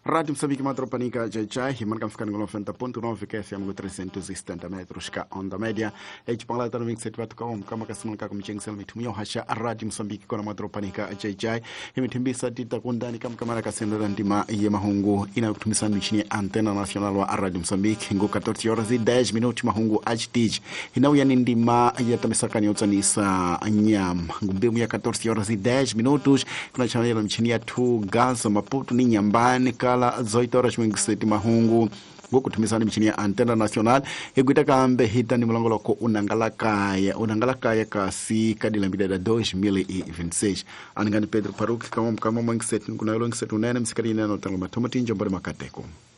Rádio Moçambique Matropanica Jai Himan ficando com 90.9 KFM 370 metros ka onda média e chipangla tano 27.com kama kasimulika kumchengel mitumio hasha Rádio Moçambique kona Matropanica Jai imetimbisa tita kundani kama kamera kasenda ndima ye mahungu inakutumisa nchini antena nacional wa Rádio Moçambique ngo 14 horas e 10 minutos mahungu HTJ inauya ndima ya tamisakani utsanisa nyam ngumbemu ya 14 horas e 10 minutos kuna chanela mchini ya tu Gaza Maputo ni nyambani kala 18 horas mwingiseti mahungu kutumisana mchini ya antena nacional iguita kambe hita ni mlangolo ko unangalakaya kasi kadila mbida 2026 aningani Pedro Paruki kama mwingiseti kuna yolo ngiseti unene msikari neno tango matomatinjo mbari makateko